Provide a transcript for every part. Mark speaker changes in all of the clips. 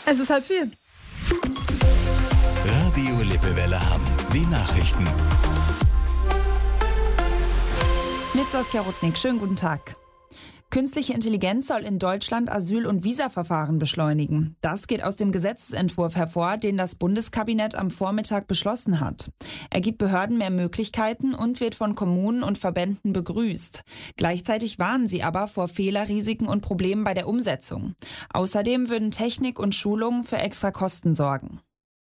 Speaker 1: Es ist 3:30.
Speaker 2: Radio Lippewelle Hamm. Die Nachrichten.
Speaker 3: Mit Saskia Rudnick. Schönen guten Tag. Künstliche Intelligenz soll in Deutschland Asyl- und Visaverfahren beschleunigen. Das geht aus dem Gesetzentwurf hervor, den das Bundeskabinett am Vormittag beschlossen hat. Er gibt Behörden mehr Möglichkeiten und wird von Kommunen und Verbänden begrüßt. Gleichzeitig warnen sie aber vor Fehlerrisiken und Problemen bei der Umsetzung. Außerdem würden Technik und Schulungen für extra Kosten sorgen.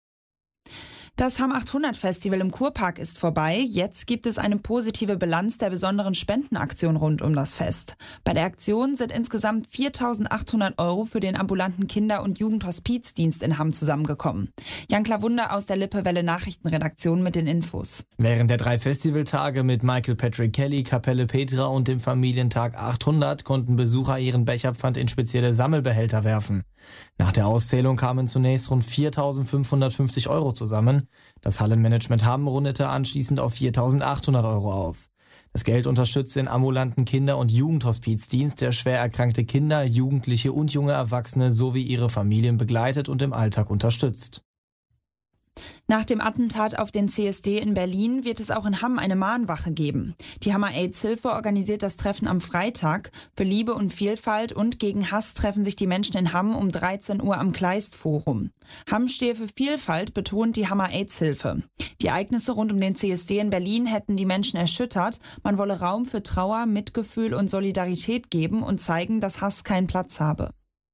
Speaker 3: Das Hamm 800 Festival im Kurpark ist vorbei. Jetzt gibt es eine positive Bilanz der besonderen Spendenaktion rund um das Fest. Bei der Aktion sind insgesamt 4.800 € für den ambulanten Kinder- und Jugendhospizdienst in Hamm zusammengekommen. Jan Klawunde aus der Lippewelle Nachrichtenredaktion mit den Infos.
Speaker 4: Während der 3 Festivaltage mit Michael Patrick Kelly, Kapelle Petra und dem Familientag 800 konnten Besucher ihren Becherpfand in spezielle Sammelbehälter werfen. Nach der Auszählung kamen zunächst rund 4.550 € zusammen. Das Hallenmanagement Hamm rundete anschließend auf 4.800 € auf. Das Geld unterstützt den ambulanten Kinder- und Jugendhospizdienst, der schwer erkrankte Kinder, Jugendliche und junge Erwachsene sowie ihre Familien begleitet und im Alltag unterstützt.
Speaker 3: Nach dem Attentat auf den CSD in Berlin wird es auch in Hamm eine Mahnwache geben. Die Hammer AIDS-Hilfe organisiert das Treffen am Freitag. Für Liebe und Vielfalt und gegen Hass treffen sich die Menschen in Hamm um 13 Uhr am Kleist-Forum. Hamm stehe für Vielfalt, betont die Hammer AIDS-Hilfe. Die Ereignisse rund um den CSD in Berlin hätten die Menschen erschüttert. Man wolle Raum für Trauer, Mitgefühl und Solidarität geben und zeigen, dass Hass keinen Platz habe.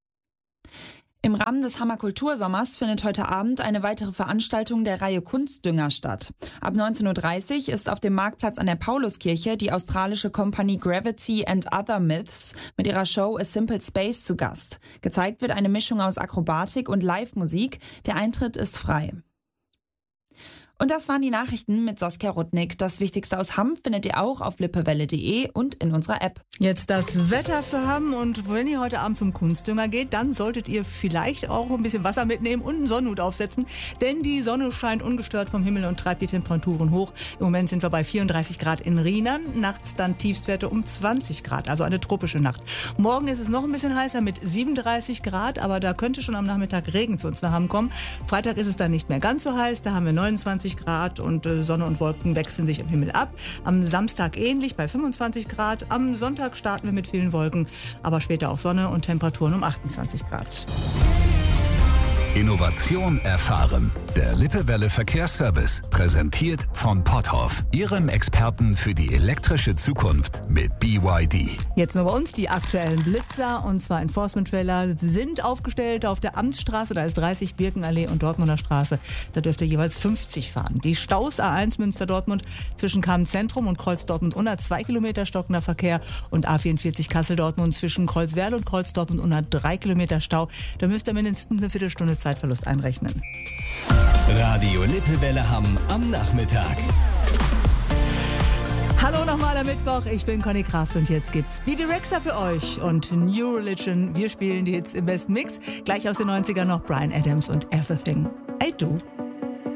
Speaker 3: Im Rahmen des Hammer Kultursommers findet heute Abend eine weitere Veranstaltung der Reihe Kunstdünger statt. Ab 19.30 Uhr ist auf dem Marktplatz an der Pauluskirche die australische Kompanie Gravity and Other Myths mit ihrer Show A Simple Space zu Gast. Gezeigt wird eine Mischung aus Akrobatik und Live-Musik. Der Eintritt ist frei. Und das waren die Nachrichten mit Saskia Rudnick. Das Wichtigste aus Hamm findet ihr auch auf lippewelle.de und in unserer App.
Speaker 1: Jetzt das Wetter für Hamm, und wenn ihr heute Abend zum Kunstdünger geht, dann solltet ihr vielleicht auch ein bisschen Wasser mitnehmen und einen Sonnenhut aufsetzen, denn die Sonne scheint ungestört vom Himmel und treibt die Temperaturen hoch. Im Moment sind wir bei 34 Grad in Rheinland, nachts dann Tiefstwerte um 20 Grad, also eine tropische Nacht. Morgen ist es noch ein bisschen heißer mit 37 Grad, aber da könnte schon am Nachmittag Regen zu uns nach Hamm kommen. Freitag ist es dann nicht mehr ganz so heiß, da haben wir 29 Grad und Sonne und Wolken wechseln sich im Himmel ab. Am Samstag ähnlich bei 25 Grad. Am Sonntag starten wir mit vielen Wolken, aber später auch Sonne und Temperaturen um 28 Grad.
Speaker 2: Innovation erfahren. Der Lippewelle Verkehrsservice, präsentiert von Potthoff, Ihrem Experten für die elektrische Zukunft mit BYD.
Speaker 1: Jetzt nur bei uns die aktuellen Blitzer, und zwar Enforcement-Trailer sind aufgestellt auf der Amtsstraße, da ist 30, Birkenallee und Dortmunder Straße, da dürft ihr jeweils 50 fahren. Die Staus A1 Münster-Dortmund zwischen Kamen-Zentrum und Kreuz-Dortmund-Unna 2 Kilometer stockender Verkehr und A44 Kassel-Dortmund zwischen Kreuzwerl und Kreuz-Dortmund-Unna 3 Kilometer Stau. Da müsst ihr mindestens eine Viertelstunde Zeitverlust einrechnen.
Speaker 2: Radio Lippewelle Hamm am Nachmittag.
Speaker 1: Hallo nochmal am Mittwoch, ich bin Conny Kraft und jetzt gibt's Bibi Rexha für euch und New Religion. Wir spielen die Hits im besten Mix. Gleich aus den 90ern noch Bryan Adams und Everything I Do.